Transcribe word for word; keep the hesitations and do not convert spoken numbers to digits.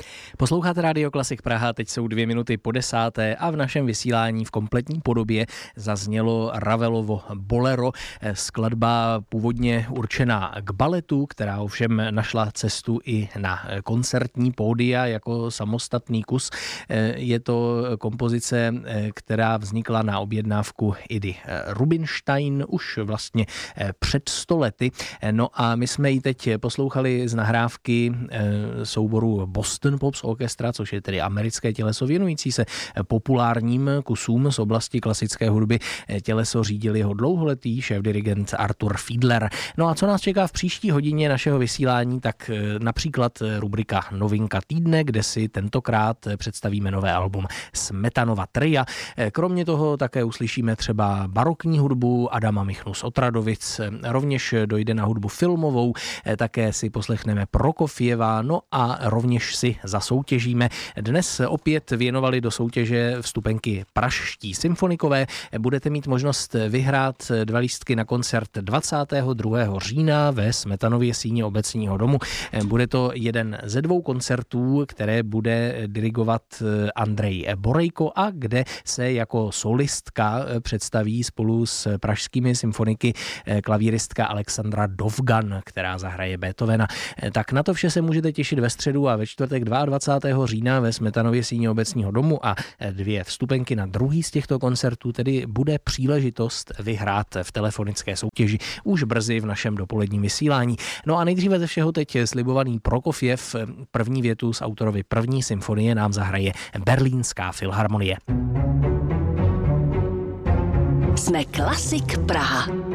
Posloucháte Rádio Klasik Praha, teď jsou dvě minuty po desáté a v našem vysílání v kompletní podobě zaznělo Ravelovo Bolero, skladba původně určená k baletu, která ovšem našla cestu i na koncertní pódia jako samostatný kus. Je to kompozice, která vznikla na objednávku Idy Rubinstein už vlastně před sto lety. No a my jsme ji teď poslouchali z nahrávky souboru Boston Pops Orchestra, což je tedy americké těleso věnující se populárním kusům z oblasti klasické hudby. Těleso řídil jeho dlouholetý šéfdirigent Arthur Fiedler. No a co nás čeká v příští hodině našeho vysílání, tak například rubrika Novinka týdne, kde si tentokrát představíme nové album Smetanova tria. Kromě toho také uslyšíme třeba barokní hudbu Adama Michnu z Otradovic, rovněž dojde na hudbu filmovou, také si poslechneme Prokofjeva, no a rovněž si zasoutěžíme. Dnes opět věnovali do soutěže vstupenky pražští symfonikové. Budete mít možnost vyhrát dva lístky na koncert dvacátého druhého října ve Smetanově síni obecního domu. Bude to jeden ze dvou koncertů, které bude dirigovat Andrej Borejko a kde se jako solistka představí spolu s pražskými symfoniky klavíristka Alexandra Dovgan, která zahraje Beethovena. Tak na to vše se můžete těšit ve středu a ve čtvrtek dvacátého druhého října ve Smetanově síni obecního domu a dvě vstupenky na druhý z těchto koncertů tedy bude příležitost vyhrát v telefonické soutěži už brzy v našem dopoledním vysílání. No a nejdříve ze všeho teď slibovaný Prokofjev, první větu z autorovy první symfonie nám zahraje Berlínská filharmonie. Jsme Klasik Praha.